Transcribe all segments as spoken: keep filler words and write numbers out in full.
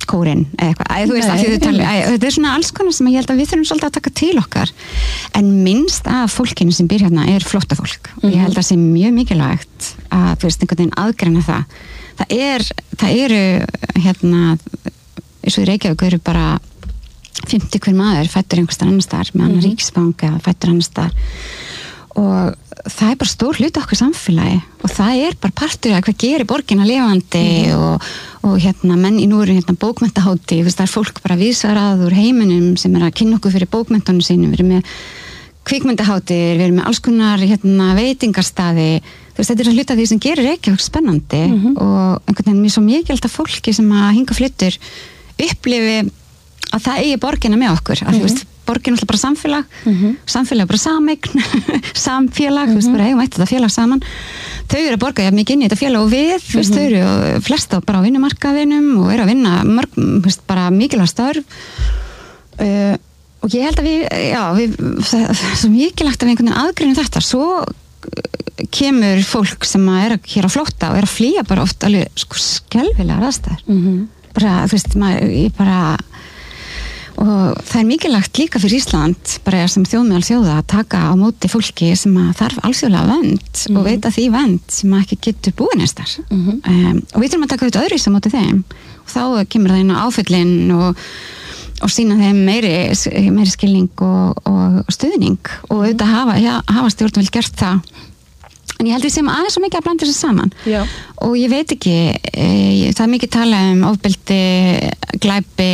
kórinn eða eitthvað, Æ, þú veist, að þið tali, Æ, þetta er svona alls konar sem ég held að við þurfum svolítið að taka til okkar, en minnst af fólkinu sem býr hérna er flóttafólk mm-hmm. og ég held að það sé mjög mikilvægt að, þú veist, einhvern veginn aðgreina það það er, það eru hérna, eins og í Reykjavík eru bara fimmtíu hver maður fættur einhvers staðar annars staðar með annar mm-hmm. ríkisbanka eða fættur annars staðar og það er bara stór hluti okkar samfélagi og það er bara partur af hvað gerir borgina lifandi mm-hmm. og, og hérna menn í nú eru hérna bókmenntahátíð, þú veist það er fólk bara vísarað úr heiminum sem er að kynna okkur fyrir bókmenntunum sínum, við erum með kvikmyndahátíðir, við erum með alls konar hérna veitingarstaði, þú veist þetta er hluti af því sem gerir Reykjavík spennandi mm-hmm. og einhvern veginn mjög svo mikilvægt að fólki sem að hinga flyttur upplifi að það eigi borgina með okkur, að mm-hmm. þú veist borgin er alltaf bara samfélag, mm-hmm. samfélag er bara sameign, samfélag, mm-hmm. þú veist, bara eigum eitt þetta félag saman. Þau eru að borga jafn mikið inn í þetta félag og við, mm-hmm. veist, þau eru flesta bara á vinnumarkaðinum og eru að vinna mörg, veist, bara mikilvæg störf. Uh, og ég held að við, já, við, það er svo mikilvægt að við einhvern veginn aðgreinum þetta, svo kemur fólk sem er hér á flótta og er að flýja bara oft alveg sko skelfilegar aðstæður. Mm-hmm. Bara, þú veist, maður, ég bara og það er mikilvægt líka fyrir Ísland bara sem þjóðmeðal þjóða að taka á móti fólki sem að þarf alþjóðlega vernd mm-hmm. og veita því vernd sem að ekki getur búið næstar mm-hmm. um, og við þurfum að taka auðvitað öðru í móti þeim og þá kemur það inn á áföllin og, og sína þeim meiri, meiri skilning og, og, og stuðning og auðvitað hafa, ja, hafa stjórnvöld gert það en ég held við sem aðeins svo mikið að blanda þessu saman Já. Og ég veit ekki e, það er mikið tala um ofbeldi, glæpi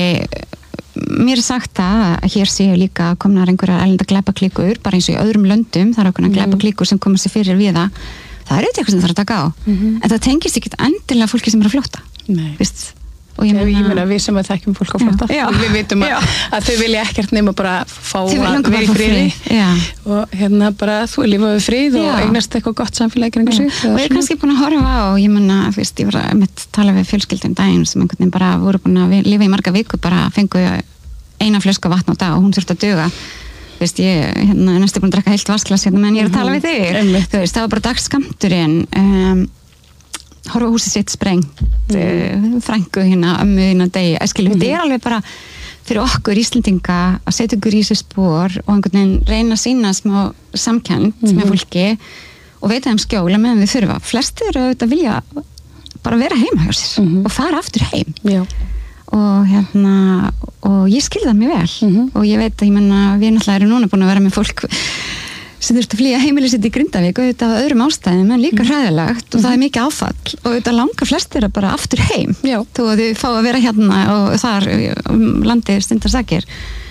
mér er sagt að hér séu líka komnar einhverjar erlenda glæpaklíkur bara eins og í öðrum löndum, það er okkur mm-hmm. glæpaklíkur sem koma sér fyrir við það það er auðvitað eitthvað sem það þarf að taka á mm-hmm. en það tengist ekki endilega fólki sem er að flótta Vist? Og ég meina, ég meina við sem að þekkjum fólk á flótta já, já, við vitum að, að þau vilja ekkert nema bara fá að vera í friði og hérna bara þú lifa við frið já. Og eignast eitthvað gott samfélagi kring sig og ég er kannski búin að horfa á og ég meina, þú veist, ég var að tala við fjölskyldum daginn sem einhvern veginn bara voru búin að lifa í marga viku bara fengu eina flösku vatn á dag og hún þurfti að duga þú veist, ég hérna, næstu búin að drekka heilt vasklas hérna menn ég er að tala við þig mm-hmm. þú veist, það var bara dagskamturinn um, horfa húsið sitt sprengt mm. frængu hérna, ömmu hérna degi, æskilu, mm. þetta er alveg bara fyrir okkur Íslendinga að setja ykkur í þessu spór og einhvern veginn reyna að sína smá samkennd mm. með fólki og veita þeim skjóla meðan við þurfa flestir eru auðvitað vilja bara vera heima hjá sér mm. og fara aftur heim Já. Og hérna og ég skil það mjög vel mm-hmm. og ég veit að ég menna við náttúrulega erum núna búin að vera með fólk sem þurfti að flýja heimili sitt í Grindavík og auðvitað á öðrum ástæðum en líka hræðilegt mm-hmm. og það er mikið áfall og auðvitað langar flestir að bara aftur heim Já. Þó að þau fá að vera hérna og þar um landið stundar sakir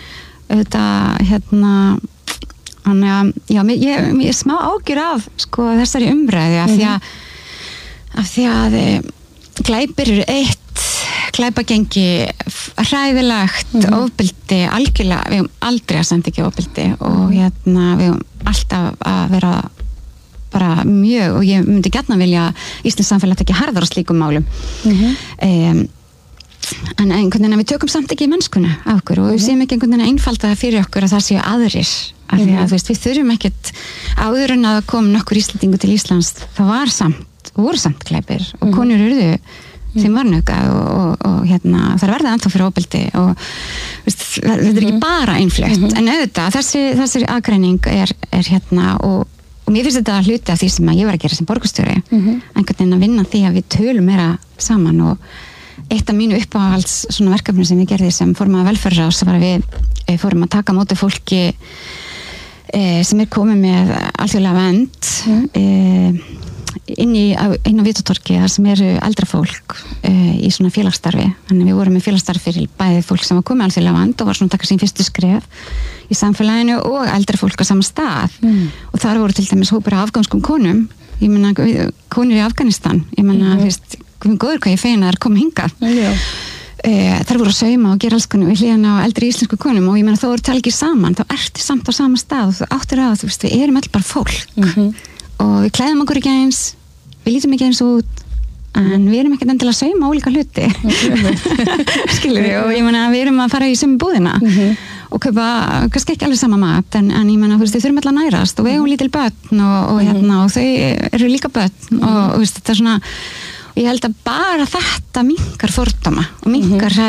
auðvitað hérna þannig að já, ég, ég er smá ágjur af sko þessari umræði af því að af því að glæpir eru eitt glæpagengi hræðilegt mm-hmm. ofbeldi, algjörlega við höfum aldrei að senda ekki ofbeldi og hérna við höfum alltaf að vera bara mjög og ég myndi gjarnan vilja Íslands samfélag ekki harðar á slíkum málum mm-hmm. um, en einhvern veginn að við tökum samt ekki í mennskuna af okkur og við mm-hmm. séum ekki einhvern veginn að einfalda fyrir okkur að það séu aðrir af því að þú veist, við þurfum ekkert áður en að koma nokkur Íslendingu til Íslands það var samt, voru samt glæpir og mm-hmm. konur eruðu þeim var nöggað og, og, og hérna, það er verða ennþá fyrir ofbeldi og veist, þetta er ekki bara einflögt mm-hmm. en auðvitað, þessi, þessi aðgreining er, er hérna og, og mér finnst þetta að hluti af því sem ég var að gera sem borgarstjóri mm-hmm. einhvern veginn að vinna því að við tölum meira saman og eitt af mínu uppáhalds svona verkefni sem ég gerði sem fórum að velferðarás var að við fórum að taka móti fólki e, sem er komið með alþjóðlega vernd mm. e, inn í, inn á Vítatorgi þar sem eru eldra fólk uh, í svona félagsstarfi þannig við vorum með félagsstarfi fyrir bæði fólk sem var komið alþjóðlega vand og var svona að taka sín fyrstu skref í samfélaginu og eldra fólk á sama stað mm. og þar voru til dæmis hópur af afganskum konum ég menna konur í Afganistan ég menna, þú veist, hvað góður hvað ég feina þær koma hingað mm. uh, þær voru að sauma og gera alls konar við hliðina á eldri íslensku konum og ég menna þó voru talgið saman þá ertu samt á sama stað og þú áttir að þú veist, við erum all bara fólk mm-hmm. og við klæðum okkur ekki eins við lítum ekki eins út en við erum ekkert endilega að sauma ólíka hluti skilur við og ég meina við erum að fara í sömu búðina mm-hmm. og kaupa kannski ekki alveg sama mat en, en ég meina þú veist við þurfum alltaf að nærast og við eigum lítil börn og, og, hérna, og þau eru líka börn mm-hmm. og þú veist þetta er svona og ég held að bara þetta minnkar fordóma og minnkar